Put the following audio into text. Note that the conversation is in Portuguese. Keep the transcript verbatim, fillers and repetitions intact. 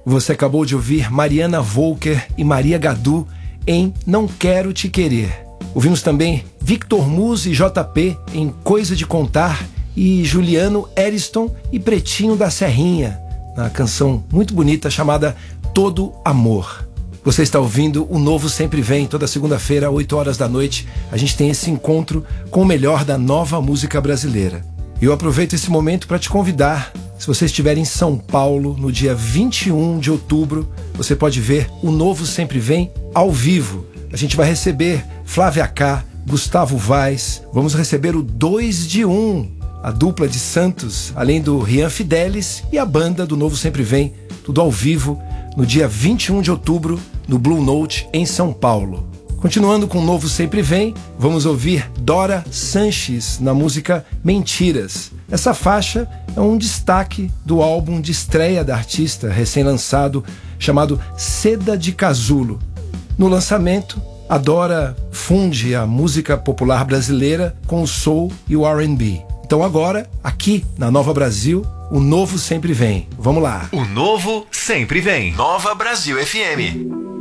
Você acabou de ouvir Mariana Volker e Maria Gadu em Não Quero Te Querer. Ouvimos também Victor Musi e J P em Coisa de Contar e Juliano Eriston e Pretinho da Serrinha na canção muito bonita chamada Todo Amor. Você está ouvindo o Novo Sempre Vem, toda segunda-feira, às oito horas da noite. A gente tem esse encontro com o melhor da nova música brasileira. E eu aproveito esse momento para te convidar. Se você estiver em São Paulo, no dia vinte e um de outubro, você pode ver o Novo Sempre Vem ao vivo. A gente vai receber Flávia K, Gustavo Vaz, vamos receber o dois de um, a dupla de Santos, além do Rian Fidelis e a banda do Novo Sempre Vem, tudo ao vivo, no dia vinte e um de outubro, no Blue Note, em São Paulo. Continuando com o Novo Sempre Vem, vamos ouvir Dora Sanches na música Mentiras. Essa faixa é um destaque do álbum de estreia da artista, recém-lançado, chamado Seda de Casulo. No lançamento, a Dora funde a música popular brasileira com o soul e o R and B. Então agora, aqui na Nova Brasil, o Novo Sempre Vem. Vamos lá. O Novo Sempre Vem. Nova Brasil F M.